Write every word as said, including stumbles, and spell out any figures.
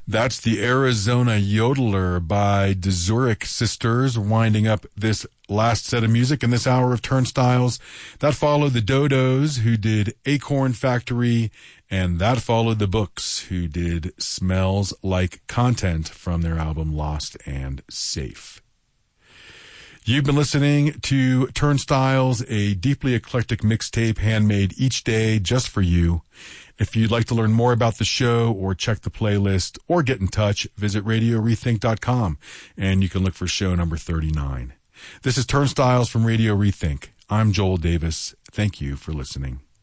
That's the Arizona Yodeler by the Zurich Sisters, winding up this last set of music in this hour of Turnstiles. That followed the Dodos, who did Acorn Factory, and that followed the Books, who did Smells Like Content from their album Lost and Safe. You've been listening to Turnstiles, a deeply eclectic mixtape handmade each day just for you. If you'd like to learn more about the show or check the playlist or get in touch, visit radio rethink dot com and you can look for show number thirty-nine. This is Turnstiles from Radio Rethink. I'm Joel Davis. Thank you for listening.